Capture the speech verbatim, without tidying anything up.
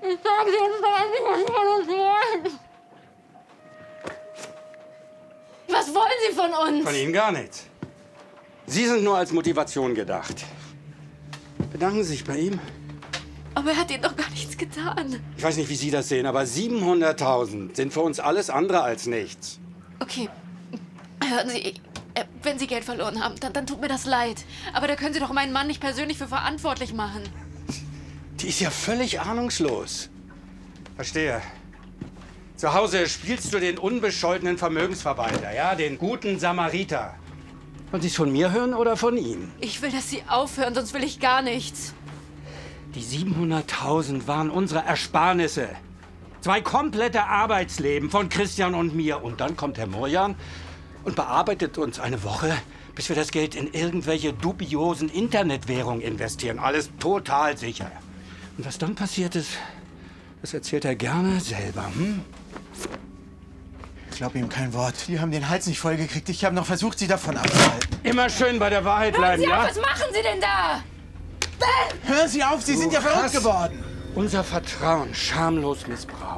Ich sag dir, was wollen Sie von uns? Von Ihnen gar nichts. Sie sind nur als Motivation gedacht. Bedanken Sie sich bei ihm. Aber er hat Ihnen doch gar nichts getan. Ich weiß nicht, wie Sie das sehen, aber siebenhunderttausend sind für uns alles andere als nichts. Okay, hören Sie, äh, wenn Sie Geld verloren haben, dann, dann tut mir das leid. Aber da können Sie doch meinen Mann nicht persönlich für verantwortlich machen. Die ist ja völlig ahnungslos. Verstehe. Zu Hause spielst du den unbescholtenen Vermögensverwalter, ja, den guten Samariter. Wollen Sie es von mir hören oder von ihm? Ich will, dass Sie aufhören, sonst will ich gar nichts. Die siebenhunderttausend waren unsere Ersparnisse. Zwei komplette Arbeitsleben von Christian und mir. Und dann kommt Herr Murjan und bearbeitet uns eine Woche, bis wir das Geld in irgendwelche dubiosen Internetwährungen investieren. Alles total sicher. Und was dann passiert ist, das erzählt er gerne selber. Hm? Ich glaube ihm kein Wort. Die haben den Hals nicht vollgekriegt. Ich habe noch versucht, sie davon abzuhalten. Immer schön bei der Wahrheit bleiben, Hören Sie ja? auf, was machen Sie denn da? Hören Sie auf, Sie sind ja verrückt geworden. Unser Vertrauen schamlos missbraucht.